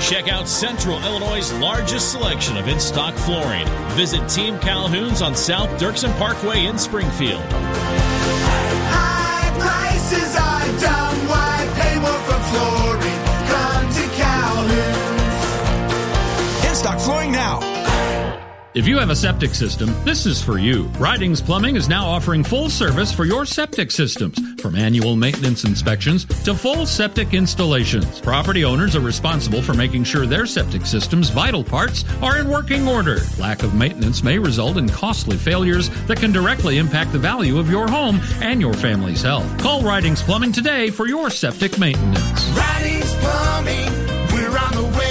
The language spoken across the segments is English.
Check out Central Illinois' largest selection of in-stock flooring. Visit Team Calhoun's on South Dirksen Parkway in Springfield. High prices are dumb. Why pay more for flooring? Come to Calhoun's. In-stock flooring now. If you have a septic system, this is for you. Ridings Plumbing is now offering full service for your septic systems, from annual maintenance inspections to full septic installations. Property owners are responsible for making sure their septic system's vital parts are in working order. Lack of maintenance may result in costly failures that can directly impact the value of your home and your family's health. Call Ridings Plumbing today for your septic maintenance. Ridings Plumbing, we're on the way.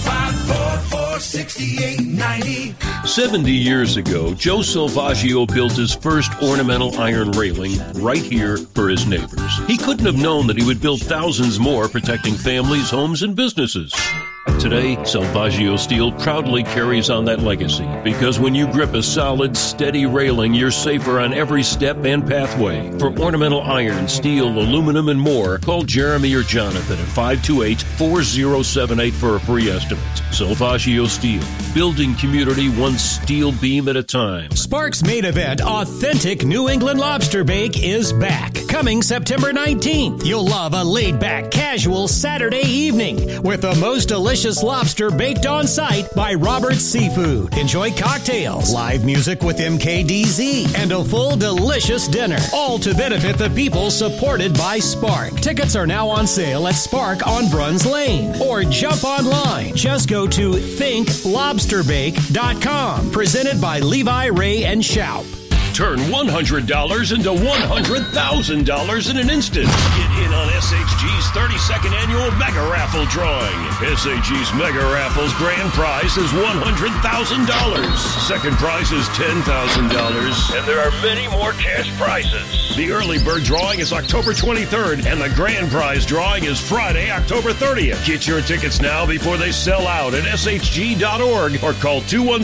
544-6890. 70 years ago, Joe Salvaggio built his first ornamental iron railing right here for his neighbors. He couldn't have known that he would build thousands more, protecting families, homes, and businesses. Today, Salvaggio Steel proudly carries on that legacy, because when you grip a solid, steady railing, you're safer on every step and pathway. For ornamental iron, steel, aluminum, and more, call Jeremy or Jonathan at 528-4078 for a free estimate. Salvaggio Steel, building community one steel beam at a time. Sparks' main event, Authentic New England Lobster Bake, is back. Coming September 19th. You'll love a laid-back, casual Saturday evening with the most delicious lobster baked on site by Robert's Seafood. Enjoy cocktails, live music with MKDZ, and a full delicious dinner, all to benefit the people supported by Spark. Tickets are now on sale at Spark on Bruns Lane, or jump online. Just go to thinklobsterbake.com. Presented by Levi, Ray, and Shoup. Turn $100 into $100,000 in an instant. Get in on SHG's 32nd annual Mega Raffle drawing. SHG's Mega Raffle's grand prize is $100,000. Second prize is $10,000. And there are many more cash prizes. The early bird drawing is October 23rd, and the grand prize drawing is Friday, October 30th. Get your tickets now before they sell out at shg.org or call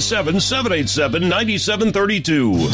217-787-9732.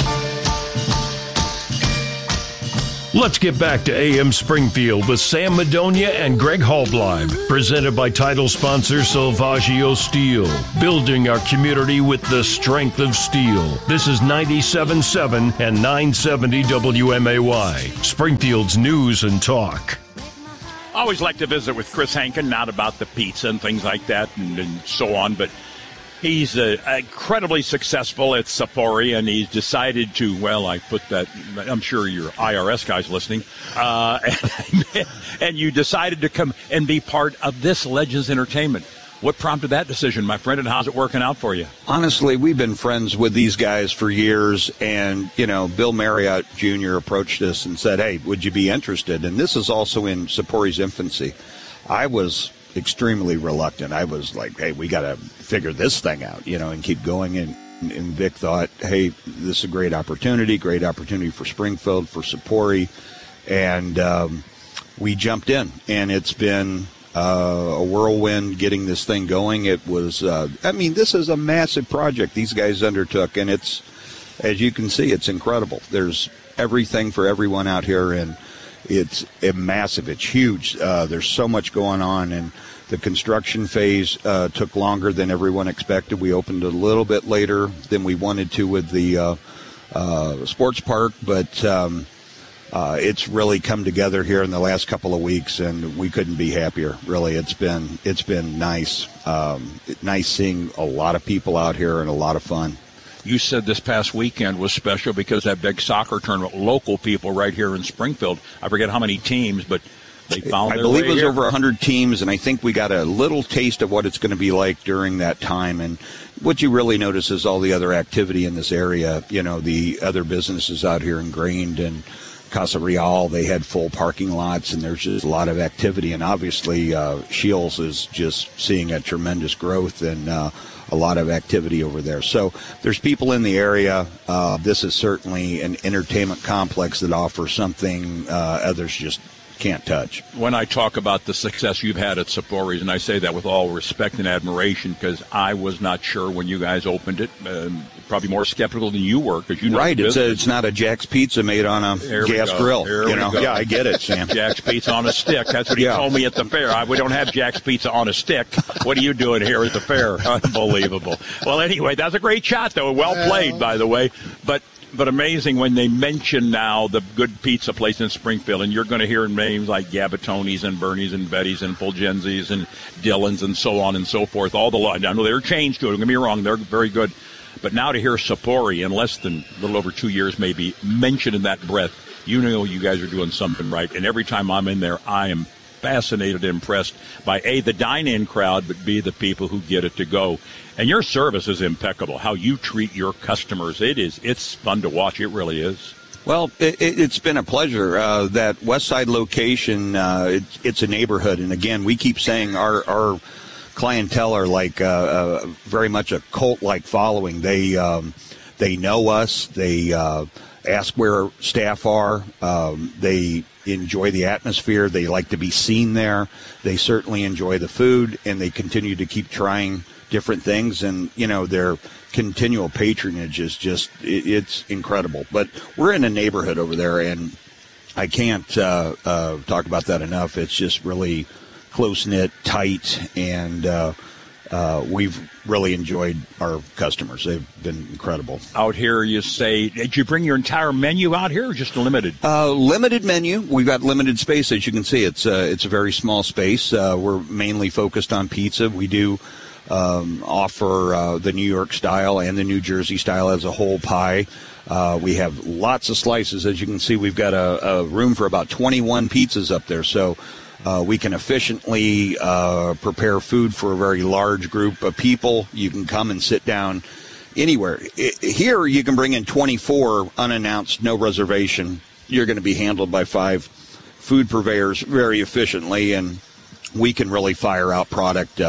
Let's get back to AM Springfield with Sam Madonia and Greg Halbleib. Presented by title sponsor Salvaggio Steel. Building our community with the strength of steel. This is 97.7 and 970 WMAY. Springfield's News and Talk. I always like to visit with Chris Hankin, not about the pizza and things like that and so on, but he's incredibly successful at Sapori, and he's decided to, well, I put that, I'm sure your IRS guy's listening, and you decided to come and be part of this Legends Entertainment. What prompted that decision, my friend, and how's it working out for you? Honestly, we've been friends with these guys for years, and, you know, Bill Marriott Jr. approached us and said, hey, would you be interested? And this is also in Sapori's infancy. I was extremely reluctant. I was like, hey, we got to figure this thing out, you know, and keep going. And Vic thought, hey, this is a great opportunity for Springfield, for Sapori. And we jumped in, and it's been a whirlwind getting this thing going. It was, this is a massive project these guys undertook, and it's, as you can see, it's incredible. There's everything for everyone out here, and it's massive. It's huge. There's so much going on, and the construction phase took longer than everyone expected. We opened a little bit later than we wanted to with the sports park, but it's really come together here in the last couple of weeks, and we couldn't be happier. Really, it's been nice. Nice seeing a lot of people out here and a lot of fun. You said this past weekend was special because that big soccer tournament, local people right here in Springfield. I forget how many teams, but they found their way. I believe it was here. over 100 teams, and I think we got a little taste of what it's going to be like during that time. And what you really notice is all the other activity in this area. You know, the other businesses out here ingrained, and Casa Real, they had full parking lots, and there's just a lot of activity. And obviously, Shields is just seeing a tremendous growth and a lot of activity over there. So there's people in the area. This is certainly an entertainment complex that offers something others just can't touch. When I talk about the success you've had at Sapori's, and I say that with all respect and admiration, because I was not sure when you guys opened it, probably more skeptical than you were, because you know right. It's not a Jack's Pizza made on a gas grill. You know, yeah, I get it, Sam. Jack's Pizza on a stick. That's what he told me at the fair. We don't have Jack's Pizza on a stick. What are you doing here at the fair? Unbelievable. Well, anyway, that's a great shot, though. Well played, by the way. But amazing when they mention now the good pizza place in Springfield, and you're going to hear names like Gabatoni's and Bernie's and Betty's and Fulgenzi's and Dillon's and so on and so forth. All the I know they're changed to it. Don't get me wrong, they're very good. But now to hear Sapori in less than a little over 2 years maybe mentioned in that breath, you know you guys are doing something right. And every time I'm in there, I am fascinated and impressed by, A, the dine-in crowd, but B, the people who get it to go. And your service is impeccable, how you treat your customers. It's fun to watch. It really is. Well, it's been a pleasure. That West Side location, it's a neighborhood. And, again, we keep saying our clientele are like very much a cult-like following. They know us. They ask where our staff are. They enjoy the atmosphere. They like to be seen there. They certainly enjoy the food, and they continue to keep trying different things. And, you know, their continual patronage is just, it's incredible. But we're in a neighborhood over there, and I can't talk about that enough. It's just really close-knit, tight, and we've really enjoyed our customers. They've been incredible. Out here, you say, did you bring your entire menu out here or just limited? Limited menu. We've got limited space. As you can see, it's a very small space. We're mainly focused on pizza. We do offer the New York style and the New Jersey style as a whole pie. We have lots of slices. As you can see, we've got a room for about 21 pizzas up there. So we can efficiently prepare food for a very large group of people. You can come and sit down anywhere. Here, you can bring in 24 unannounced, no reservation. You're going to be handled by 5 food purveyors very efficiently, and we can really fire out product.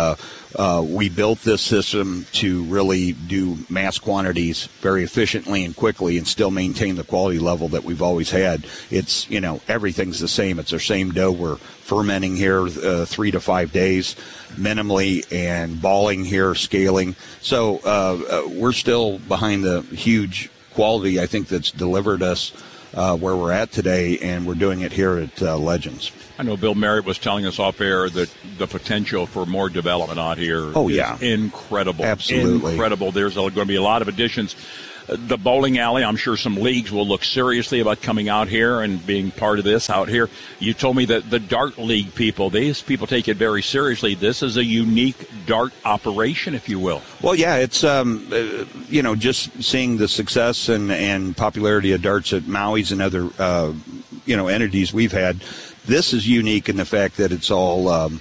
We built this system to really do mass quantities very efficiently and quickly and still maintain the quality level that we've always had. It's, you know, everything's the same. It's our same dough. We're fermenting here 3 to 5 days minimally and balling here, scaling. So we're still behind the huge quality, I think, that's delivered us where we're at today, and we're doing it here at Legends. I know Bill Merritt was telling us off air that the potential for more development out here is incredible. Absolutely. Incredible. There's going to be a lot of additions. The bowling alley, I'm sure some leagues will look seriously about coming out here and being part of this out here. You told me that the dart league people, these people take it very seriously. This is a unique dart operation, if you will. Well, yeah, it's, you know, just seeing the success and popularity of darts at Maui's and other, you know, entities we've had. This is unique in the fact that it's all,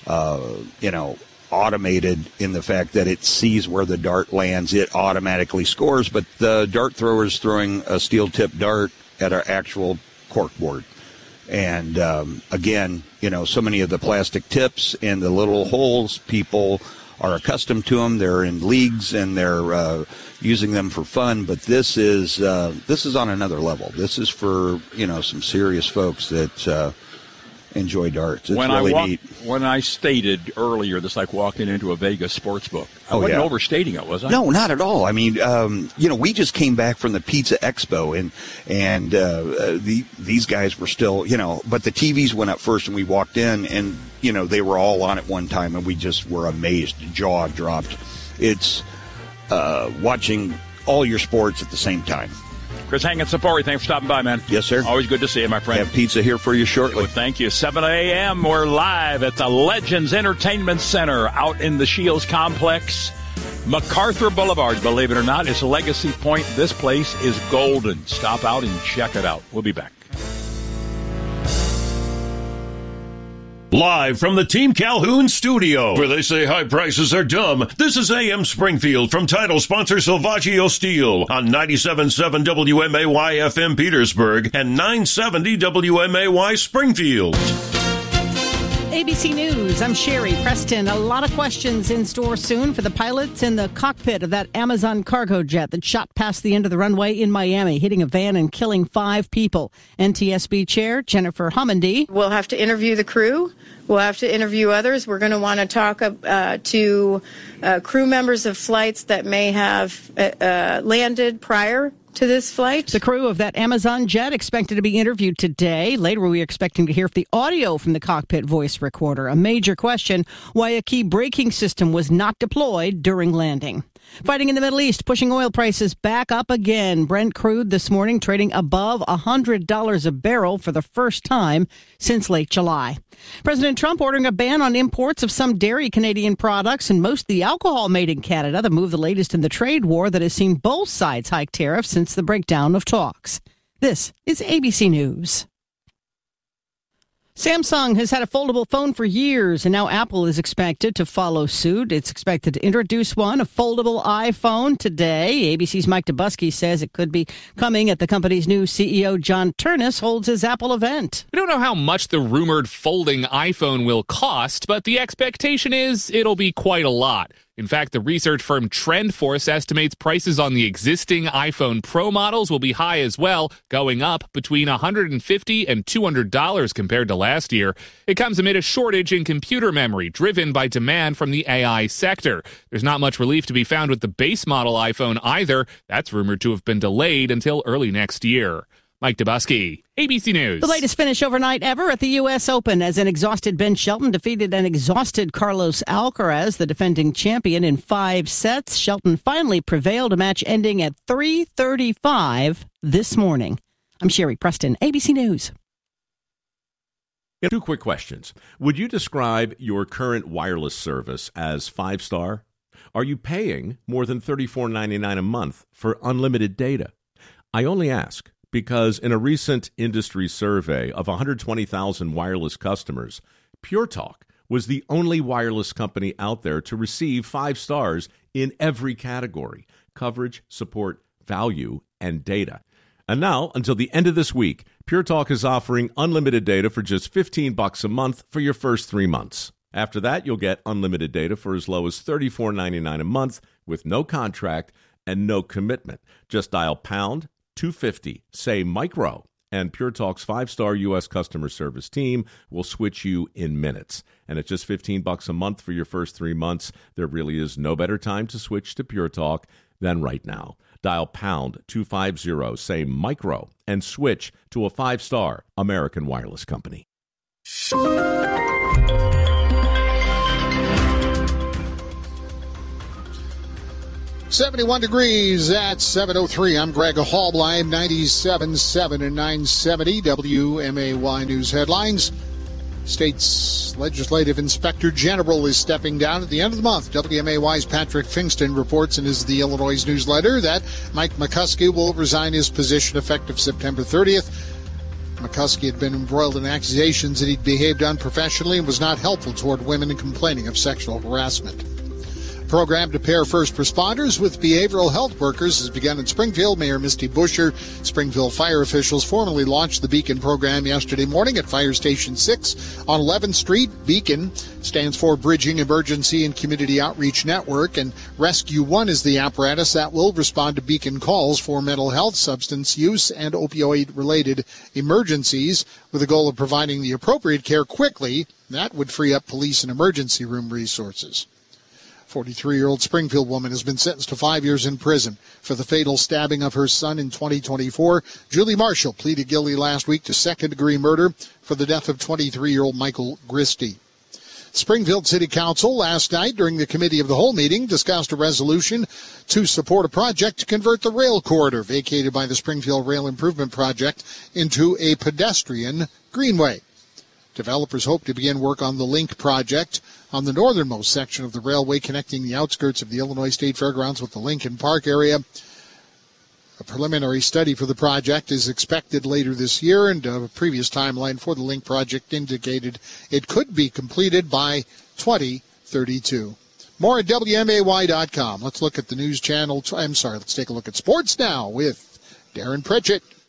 you know, automated in the fact that it sees where the dart lands. It automatically scores, but the dart thrower is throwing a steel-tipped dart at our actual corkboard. And, again, you know, so many of the plastic tips and the little holes, people are accustomed to them. They're in leagues, and they're using them for fun. But this is on another level. This is for, you know, some serious folks that enjoy darts. It's really neat. When I stated earlier, this like walking into a Vegas sports book. I wasn't overstating it, was I? No, not at all. I mean, you know, we just came back from the Pizza Expo, and these guys were still, you know, but the TVs went up first, and we walked in, and, you know, they were all on at one time, and we just were amazed. Jaw dropped. It's watching all your sports at the same time. Chris Hankin, Sapori, thanks for stopping by, man. Yes, sir. Always good to see you, my friend. Have pizza here for you shortly. Well, thank you. 7 a.m., we're live at the Legends Entertainment Center out in the Shields Complex. MacArthur Boulevard, believe it or not, is Legacy Point. This place is golden. Stop out and check it out. We'll be back. Live from the Team Calhoun studio, where they say high prices are dumb, this is AM Springfield from title sponsor Silvaggio Steel on 97.7 WMAY FM Petersburg and 970 WMAY Springfield. ABC News, I'm Sherry Preston. A lot of questions in store soon for the pilots in the cockpit of that Amazon cargo jet that shot past the end of the runway in Miami, hitting a van and killing 5 people. NTSB Chair Jennifer Homendy. We'll have to interview the crew. We'll have to interview others. We're going to want to talk to crew members of flights that may have landed prior to this flight. The crew of that Amazon jet expected to be interviewed today. Later, we're expecting to hear the audio from the cockpit voice recorder. A major question, why a key braking system was not deployed during landing. Fighting in the Middle East, pushing oil prices back up again. Brent crude this morning trading above $100 a barrel for the first time since late July. President Trump ordering a ban on imports of some dairy Canadian products and most of the alcohol made in Canada. The move the latest in the trade war that has seen both sides hike tariffs since the breakdown of talks. This is ABC News. Samsung has had a foldable phone for years, and now Apple is expected to follow suit. It's expected to introduce a foldable iPhone today. ABC's Mike Dubusky says it could be coming at the company's new CEO, John Ternus, holds his Apple event. We don't know how much the rumored folding iPhone will cost, but the expectation is it'll be quite a lot. In fact, the research firm TrendForce estimates prices on the existing iPhone Pro models will be high as well, going up between $150 and $200 compared to last year. It comes amid a shortage in computer memory driven by demand from the AI sector. There's not much relief to be found with the base model iPhone either. That's rumored to have been delayed until early next year. Mike Dubusky, ABC News. The latest finish overnight ever at the U.S. Open as an exhausted Ben Shelton defeated an exhausted Carlos Alcaraz, the defending champion, in 5 sets. Shelton finally prevailed, a match ending at 3:35 this morning. I'm Sherry Preston, ABC News. 2 quick questions. Would you describe your current wireless service as 5-star? Are you paying more than $34.99 a month for unlimited data? I only ask because in a recent industry survey of 120,000 wireless customers, Pure Talk was the only wireless company out there to receive 5 stars in every category: coverage, support, value, and data. And now, until the end of this week, Pure Talk is offering unlimited data for just $15 a month for your first 3 months. After that, you'll get unlimited data for as low as $34.99 a month with no contract and no commitment. Just dial pound 250, say micro, and Pure Talk's 5-star U.S. customer service team will switch you in minutes. And at just $15 a month for your first 3 months, there really is no better time to switch to Pure Talk than right now. Dial pound 250, say micro, and switch to a 5-star American wireless company. 71 degrees at 7:03. I'm Greg Hallblein, 97.7 and 970 WMAY News headlines. State's Legislative Inspector General is stepping down at the end of the month. WMAY's Patrick Fingston reports in the Illinois newsletter that Mike McCuskey will resign his position effective September 30th. McCuskey had been embroiled in accusations that he'd behaved unprofessionally and was not helpful toward women and complaining of sexual harassment. Program to pair first responders with behavioral health workers has begun in Springfield. Mayor Misty Buscher, Springfield fire officials formally launched the Beacon program yesterday morning at Fire Station 6 on 11th Street. Beacon stands for Bridging Emergency and Community Outreach Network, and Rescue One is the apparatus that will respond to Beacon calls for mental health, substance use, and opioid-related emergencies with the goal of providing the appropriate care quickly. That would free up police and emergency room resources. 43-year-old Springfield woman has been sentenced to 5 years in prison for the fatal stabbing of her son in 2024. Julie Marshall pleaded guilty last week to second-degree murder for the death of 23-year-old Michael Gristy. Springfield City Council last night during the Committee of the Whole meeting discussed a resolution to support a project to convert the rail corridor vacated by the Springfield Rail Improvement Project into a pedestrian greenway. Developers hope to begin work on the Link project on the northernmost section of the railway connecting the outskirts of the Illinois State Fairgrounds with the Lincoln Park area. A preliminary study for the project is expected later this year, and a previous timeline for the Link project indicated it could be completed by 2032. More at WMAY.com. Let's look at the news channel. Let's take a look at sports now with Darren Pritchett.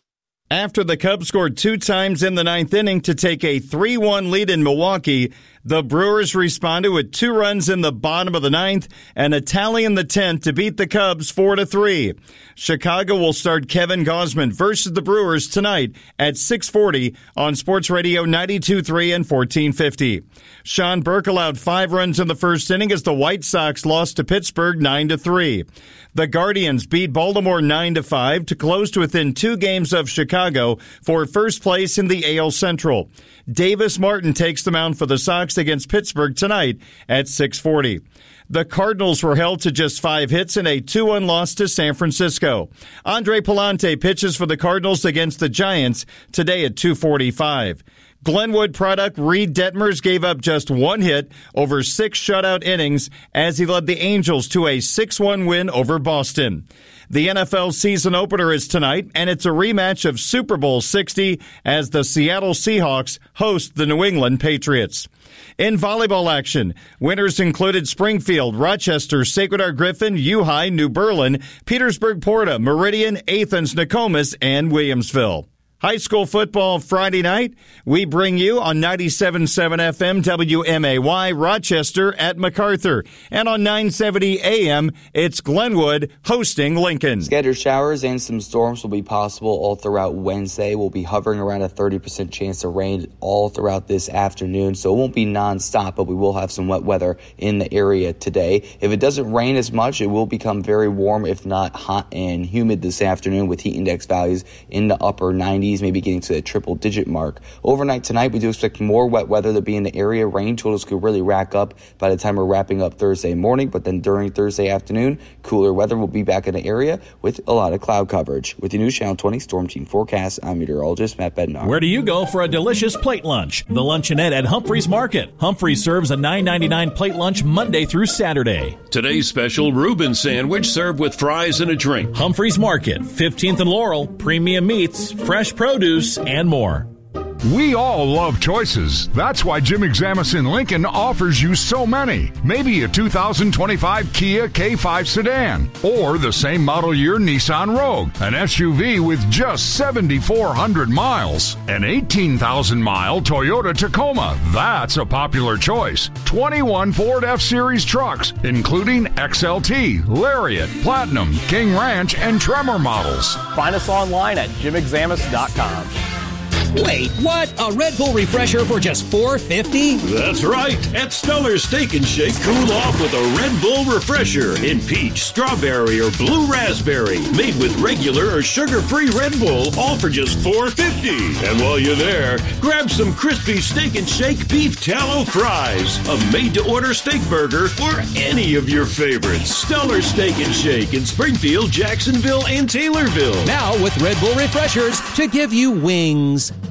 After the Cubs scored 2 times in the 9th inning to take a 3-1 lead in Milwaukee, the Brewers responded with 2 runs in the bottom of the 9th and a tally in the 10th to beat the Cubs 4-3. Chicago will start Kevin Gausman versus the Brewers tonight at 6:40 on Sports Radio 92.3 and 1450. Sean Burke allowed 5 runs in the first inning as the White Sox lost to Pittsburgh 9-3. The Guardians beat Baltimore 9-5 to close to within 2 games of Chicago for first place in the AL Central. Davis Martin takes the mound for the Sox against Pittsburgh tonight at 6:40. The Cardinals were held to just 5 hits in a 2-1 loss to San Francisco. Andre Pallante pitches for the Cardinals against the Giants today at 2:45. Glenwood product Reed Detmers gave up just 1 hit over 6 shutout innings as he led the Angels to a 6-1 win over Boston. The NFL season opener is tonight, and it's a rematch of Super Bowl 60 as the Seattle Seahawks host the New England Patriots. In volleyball action, winners included Springfield, Rochester, Sacred Heart Griffin, U-High, New Berlin, Petersburg Porta, Meridian, Athens, Nokomis, and Williamsville. High school football Friday night, we bring you on 97.7 FM WMAY Rochester at MacArthur. And on 970 AM, it's Glenwood hosting Lincoln. Scattered showers and some storms will be possible all throughout Wednesday. We'll be hovering around a 30% chance of rain all throughout this afternoon. So it won't be nonstop, but we will have some wet weather in the area today. If it doesn't rain as much, it will become very warm, if not hot and humid this afternoon with heat index values in the upper 90s. Maybe getting to the triple-digit mark. Overnight tonight, we do expect more wet weather to be in the area. Rain totals could really rack up by the time we're wrapping up Thursday morning, but then during Thursday afternoon, cooler weather will be back in the area with a lot of cloud coverage. With the News Channel 20 Storm Team forecast, I'm meteorologist Matt Bednar. Where do you go for a delicious plate lunch? The Luncheonette at Humphreys Market. Humphreys serves a $9.99 plate lunch Monday through Saturday. Today's special Reuben sandwich served with fries and a drink. Humphreys Market, 15th and Laurel, premium meats, fresh produce, and more. We all love choices. That's why Jim Examison Lincoln offers you so many. Maybe a 2025 Kia K5 sedan, or the same model year Nissan Rogue, an SUV with just 7,400 miles. An 18,000-mile Toyota Tacoma. That's a popular choice. 21 Ford F-Series trucks, including XLT, Lariat, Platinum, King Ranch, and Tremor models. Find us online at jimexamus.com. Wait, what? A Red Bull refresher for just $4.50? That's right. At Stellar's Steak and Shake, cool off with a Red Bull refresher in peach, strawberry, or blue raspberry. Made with regular or sugar-free Red Bull, all for just $4.50. And while you're there, grab some crispy Steak and Shake beef tallow fries, a made-to-order steak burger, or any of your favorites. Stellar's Steak and Shake in Springfield, Jacksonville, and Taylorville. Now with Red Bull refreshers to give you wings.